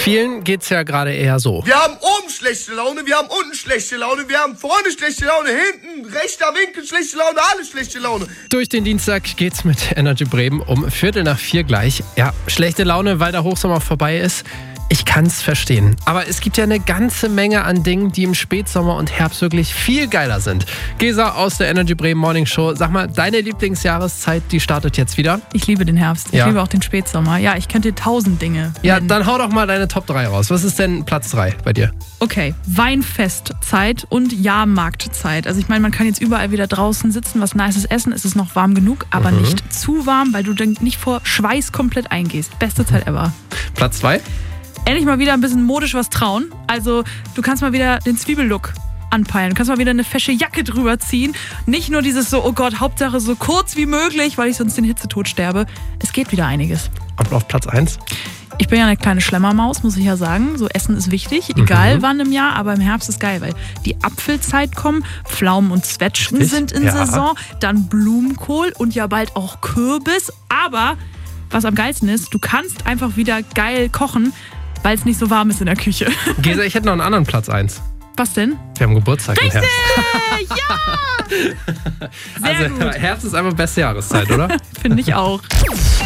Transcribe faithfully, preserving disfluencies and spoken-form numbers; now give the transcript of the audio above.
Vielen geht's ja gerade eher so. Wir haben oben schlechte Laune, wir haben unten schlechte Laune, wir haben vorne schlechte Laune, hinten, rechter Winkel schlechte Laune, alles schlechte Laune. Durch den Dienstag geht's mit Energy Bremen um Viertel nach vier gleich. Ja, schlechte Laune, weil der Hochsommer vorbei ist. Ich kann's verstehen. Aber es gibt ja eine ganze Menge an Dingen, die im Spätsommer und Herbst wirklich viel geiler sind. Gesa aus der Energy Bremen Morning Show. Sag mal, deine Lieblingsjahreszeit, die startet jetzt wieder? Ich liebe den Herbst. Ich Ja. liebe auch den Spätsommer. Ja, ich könnte dir tausend Dinge Ja, nennen. dann hau doch mal deine Top drei raus. Was ist denn Platz drei bei dir? Okay, Weinfestzeit und Jahrmarktzeit. Also ich meine, man kann jetzt überall wieder draußen sitzen, was Nices essen. Es ist noch warm genug, aber Mhm. nicht zu warm, weil du dann nicht vor Schweiß komplett eingehst. Beste Zeit ever. Platz zwei? Endlich mal wieder ein bisschen modisch was trauen. Also du kannst mal wieder den Zwiebellook anpeilen. Du kannst mal wieder eine fesche Jacke drüber ziehen. Nicht nur dieses so, oh Gott, Hauptsache so kurz wie möglich, weil ich sonst den Hitzetod sterbe. Es geht wieder einiges. Und auf Platz eins? Ich bin ja eine kleine Schlemmermaus, muss ich ja sagen. So Essen ist wichtig, egal Mhm. wann im Jahr, aber im Herbst ist geil, weil die Apfelzeit kommen, Pflaumen und Zwetschgen Richtig, sind in ja. Saison, dann Blumenkohl und ja bald auch Kürbis. Aber was am geilsten ist, du kannst einfach wieder geil kochen, weil es nicht so warm ist in der Küche. Gesa, ich hätte noch einen anderen Platz eins. Was denn? Wir haben Geburtstag im Herbst. Ja! Sehr Also gut. Herbst ist einfach beste Jahreszeit, oder? Finde ich auch.